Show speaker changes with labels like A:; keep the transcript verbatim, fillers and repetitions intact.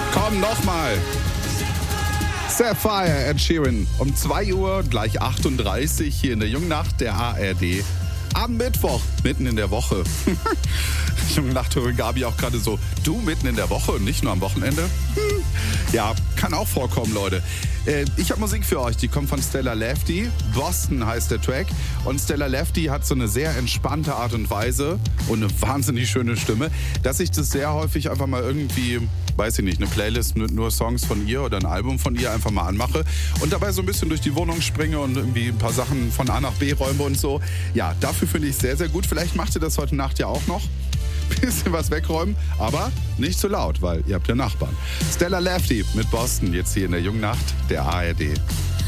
A: Komm, nochmal. Sapphire, Ed Sheeran. Um zwei Uhr, gleich achtunddreißig hier in der Jungnacht der A R D. Am Mittwoch, mitten in der Woche. Jungnacht-Hörerin Gabi auch gerade so, du mitten in der Woche und nicht nur am Wochenende? Hm. Ja, kann auch vorkommen, Leute. Äh, ich habe Musik für euch, die kommt von Stella Lefty. Boston heißt der Track. Und Stella Lefty hat so eine sehr entspannte Art und Weise und eine wahnsinnig schöne Stimme, dass ich das sehr häufig einfach mal irgendwie, weiß ich nicht, eine Playlist mit nur Songs von ihr oder ein Album von ihr einfach mal anmache und dabei so ein bisschen durch die Wohnung springe und irgendwie ein paar Sachen von A nach B räume und so. Ja, dafür finde ich es sehr, sehr gut. Vielleicht macht ihr das heute Nacht ja auch noch. Bisschen was wegräumen, aber nicht zu laut, weil ihr habt ja Nachbarn. Stella Lefty mit Boston, jetzt hier in der Jungnacht der A R D.